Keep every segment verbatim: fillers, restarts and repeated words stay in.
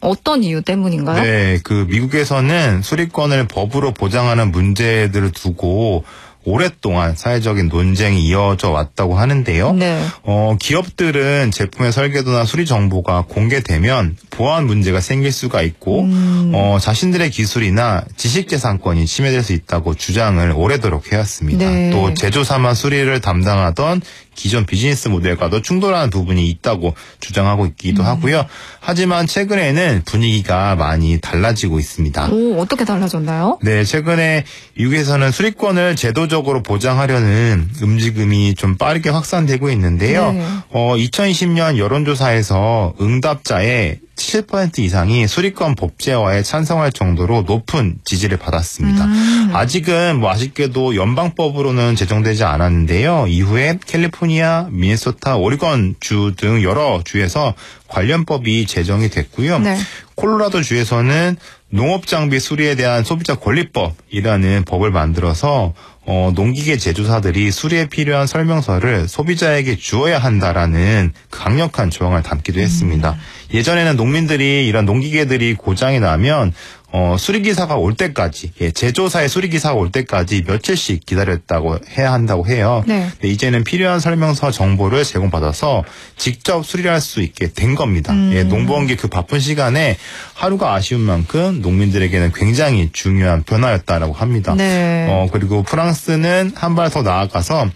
어떤 이유 때문인가요? 네, 그 미국에서는 수리권을 법으로 보장하는 문제들을 두고 오랫동안 사회적인 논쟁이 이어져 왔다고 하는데요. 네. 어, 기업들은 제품의 설계도나 수리 정보가 공개되면 보안 문제가 생길 수가 있고 음. 어, 자신들의 기술이나 지식재산권이 침해될 수 있다고 주장을 오래도록 해왔습니다. 네. 또 제조사만 수리를 담당하던 기존 비즈니스 모델과도 충돌하는 부분이 있다고 주장하고 있기도 음. 하고요. 하지만 최근에는 분위기가 많이 달라지고 있습니다. 오, 어떻게 달라졌나요? 네, 최근에 미국에서는 수리권을 제도적으로 보장하려는 움직임이 좀 빠르게 확산되고 있는데요. 네. 어, 이천이십 년 여론조사에서 응답자의 칠십 퍼센트 이상이 수리권 법제화에 찬성할 정도로 높은 지지를 받았습니다. 음. 아직은 뭐 아쉽게도 연방법으로는 제정되지 않았는데요. 이후에 캘리포니아, 미네소타, 오리건 주 등 여러 주에서 관련법이 제정이 됐고요. 네. 콜로라도 주에서는 농업장비 수리에 대한 소비자 권리법이라는 법을 만들어서 어, 농기계 제조사들이 수리에 필요한 설명서를 소비자에게 주어야 한다라는 강력한 조항을 담기도 했습니다. 음. 예전에는 농민들이 이런 농기계들이 고장이 나면 어, 수리기사가 올 때까지, 예, 제조사의 수리기사가 올 때까지 며칠씩 기다렸다고 해야 한다고 해요. 네. 근데 이제는 필요한 설명서 정보를 제공받아서 직접 수리를 할 수 있게 된 겁니다. 음. 예, 농부원기 그 바쁜 시간에 하루가 아쉬운 만큼 농민들에게는 굉장히 중요한 변화였다라고 합니다. 네. 어, 그리고 프랑스는 한 발 더 나아가서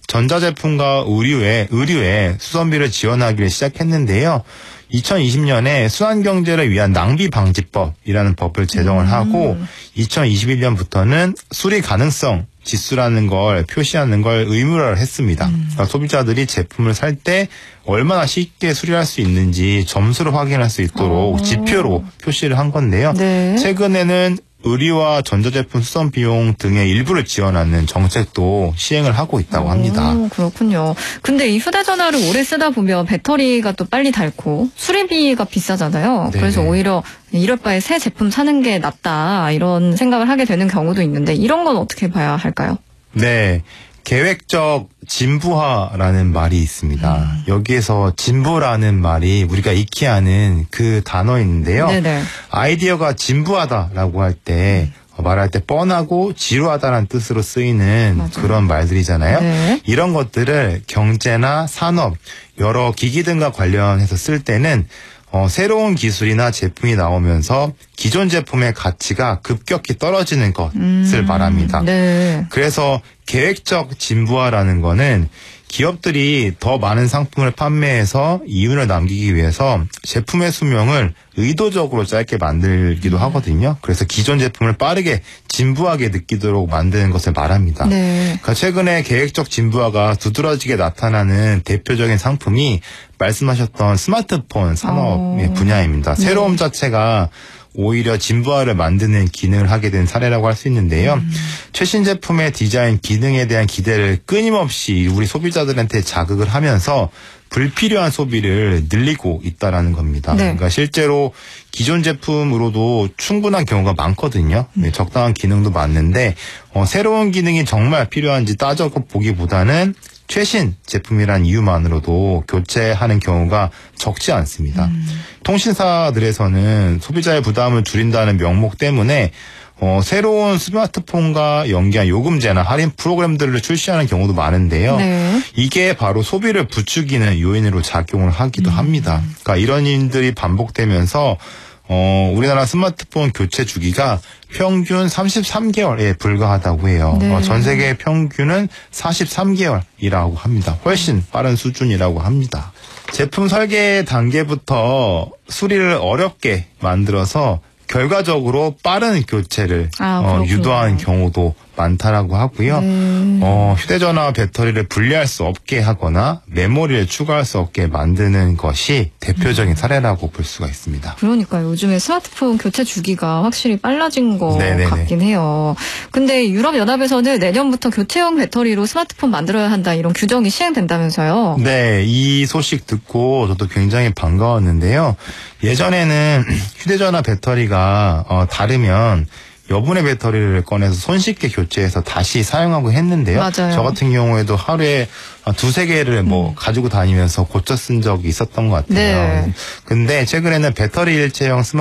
전자제품과 의류에, 의류에 수선비를 지원하기를 시작했는데요. 이천이십 년에 순환경제를 위한 낭비방지법이라는 법을 제정을 하고 음. 이천이십일 년부터는 수리 가능성 지수라는 걸 표시하는 걸 의무화를 했습니다. 음. 그러니까 소비자들이 제품을 살 때 얼마나 쉽게 수리할 수 있는지 점수로 확인할 수 있도록 오. 지표로 표시를 한 건데요. 네. 최근에는 의류와 전자제품 수선 비용 등의 일부를 지원하는 정책도 시행을 하고 있다고 합니다. 오, 그렇군요. 근데 이 휴대전화를 오래 쓰다 보면 배터리가 또 빨리 닳고 수리비가 비싸잖아요. 네. 그래서 오히려 이럴 바에 새 제품 사는 게 낫다 이런 생각을 하게 되는 경우도 있는데 이런 건 어떻게 봐야 할까요? 네. 계획적 진부화라는 말이 있습니다. 음. 여기에서 진부라는 말이 우리가 익히 아는 그 단어인데요. 네네. 아이디어가 진부하다라고 할 때 음. 말할 때 뻔하고 지루하다는 뜻으로 쓰이는 맞아요. 그런 말들이잖아요. 네. 이런 것들을 경제나 산업, 여러 기기 등과 관련해서 쓸 때는 어, 새로운 기술이나 제품이 나오면서 기존 제품의 가치가 급격히 떨어지는 것을 음, 말합니다. 네. 그래서 계획적 진부화라는 거는 기업들이 더 많은 상품을 판매해서 이윤을 남기기 위해서 제품의 수명을 의도적으로 짧게 만들기도 하거든요. 그래서 기존 제품을 빠르게 진부하게 느끼도록 만드는 것을 말합니다. 네. 그러니까 최근에 계획적 진부화가 두드러지게 나타나는 대표적인 상품이 말씀하셨던 스마트폰 산업의 오. 분야입니다. 네. 새로움 자체가 오히려 진부화를 만드는 기능을 하게 된 사례라고 할 수 있는데요. 음. 최신 제품의 디자인 기능에 대한 기대를 끊임없이 우리 소비자들한테 자극을 하면서 불필요한 소비를 늘리고 있다라는 겁니다. 네. 그러니까 실제로 기존 제품으로도 충분한 경우가 많거든요. 네, 적당한 기능도 많은데 어, 새로운 기능이 정말 필요한지 따져보기보다는 최신 제품이란 이유만으로도 교체하는 경우가 적지 않습니다. 음. 통신사들에서는 소비자의 부담을 줄인다는 명목 때문에 어, 새로운 스마트폰과 연계한 요금제나 할인 프로그램들을 출시하는 경우도 많은데요. 네. 이게 바로 소비를 부추기는 요인으로 작용을 하기도 음. 합니다. 그러니까 이런 일들이 반복되면서 어, 우리나라 스마트폰 교체 주기가 평균 삼십삼 개월에 불과하다고 해요. 네. 어, 전 세계 평균은 사십삼 개월이라고 합니다. 훨씬 빠른 수준이라고 합니다. 제품 설계 단계부터 수리를 어렵게 만들어서 결과적으로 빠른 교체를 아, 어, 유도하는 경우도 많다라고 하고요. 네. 어, 휴대전화 배터리를 분리할 수 없게 하거나 메모리를 추가할 수 없게 만드는 것이 대표적인 사례라고 볼 수가 있습니다. 그러니까요. 요즘에 스마트폰 교체 주기가 확실히 빨라진 것 네네네. 같긴 해요. 근데 유럽연합에서는 내년부터 교체용 배터리로 스마트폰 만들어야 한다 이런 규정이 시행된다면서요. 네. 이 소식 듣고 저도 굉장히 반가웠는데요. 예전에는 휴대전화 배터리가 어, 다르면 여분의 배터리를 꺼내서 손쉽게 교체해서 다시 사용하고 했는데요. 맞아요. 저 같은 경우에도 하루에 두세 개를 뭐 음. 가지고 다니면서 고쳐 쓴 적이 있었던 것 같아요. 네. 근데 최근에는 배터리 일체형 스마트